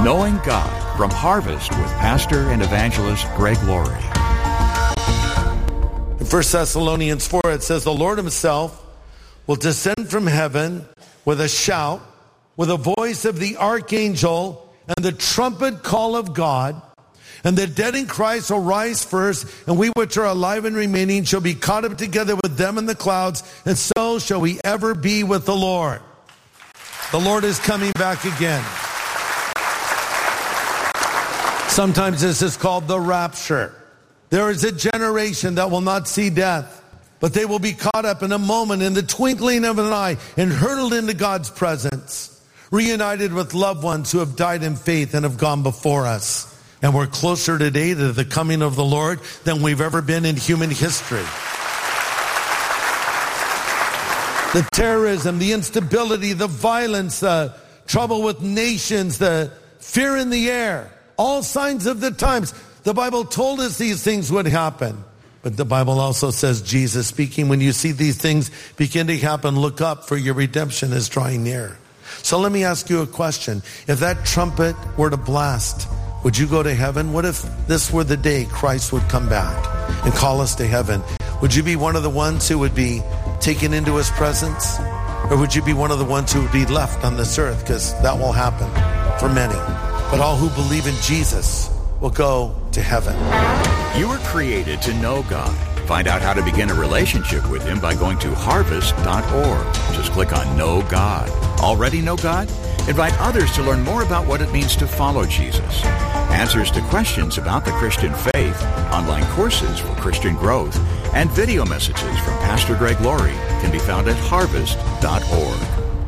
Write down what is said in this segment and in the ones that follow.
Knowing God from Harvest with Pastor and Evangelist Greg Laurie. In 1 Thessalonians 4, it says, the Lord himself will descend from heaven with a shout, with a voice of the archangel and the trumpet call of God. And the dead in Christ will rise first, and we which are alive and remaining shall be caught up together with them in the clouds, and so shall we ever be with the Lord. The Lord is coming back again. Sometimes this is called the rapture. There is a generation that will not see death, but they will be caught up in a moment, in the twinkling of an eye, and hurtled into God's presence, reunited with loved ones who have died in faith and have gone before us. And we're closer today to the coming of the Lord than we've ever been in human history. The terrorism, the instability, the violence, the trouble with nations, the fear in the air, all signs of the times. The Bible told us these things would happen. But the Bible also says, Jesus speaking, when you see these things begin to happen, look up, for your redemption is drawing near. So let me ask you a question. If that trumpet were to blast, would you go to heaven? What if this were the day Christ would come back and call us to heaven? Would you be one of the ones who would be taken into his presence? Or would you be one of the ones who would be left on this earth? Because that will happen for many. But all who believe in Jesus will go to heaven. You were created to know God. Find out how to begin a relationship with him by going to harvest.org. Just click on Know God. Already know God? Invite others to learn more about what it means to follow Jesus. Answers to questions about the Christian faith, online courses for Christian growth, and video messages from Pastor Greg Laurie can be found at harvest.org.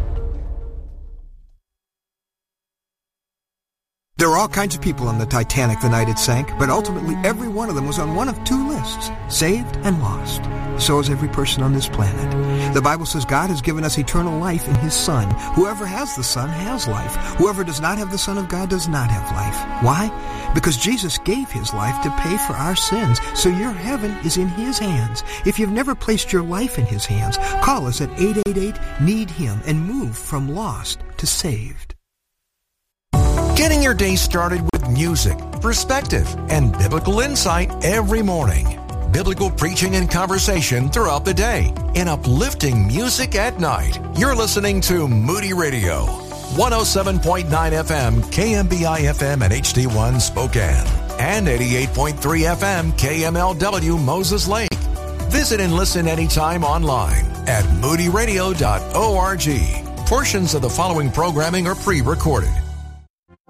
There are all kinds of people on the Titanic the night it sank, but ultimately every one of them was on one of two lists, saved and lost. So is every person on this planet. The Bible says God has given us eternal life in his Son. Whoever has the Son has life. Whoever does not have the Son of God does not have life. Why? Because Jesus gave his life to pay for our sins, so your heaven is in his hands. If you've never placed your life in his hands, call us at 888-NEED-HIM and move from lost to saved. Getting your day started with music, perspective, and biblical insight every morning. Biblical preaching and conversation throughout the day, and uplifting music at night. You're listening to Moody Radio, 107.9 FM, KMBI FM and HD1 Spokane, and 88.3 FM, KMLW Moses Lake. Visit and listen anytime online at moodyradio.org. Portions of the following programming are pre-recorded.